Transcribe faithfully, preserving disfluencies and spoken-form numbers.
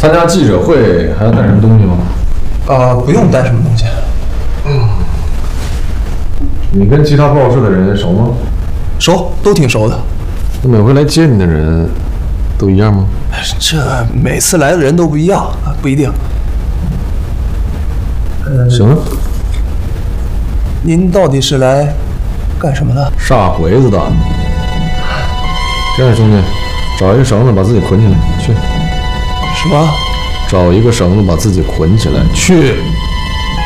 参加记者会还要带什么东西吗？ 啊，不用带什么东西。 嗯。你跟其他报社的人熟吗？ 熟，都挺熟的。 那每回来接你的人都一样吗？ 这每次来的人都不一样，不一定。 呃、行了。 您到底是来干什么的？ 杀鬼子的。这样，兄弟，找一个绳子把自己捆起来，去。 什么？ 找一个绳子把自己捆起来，去。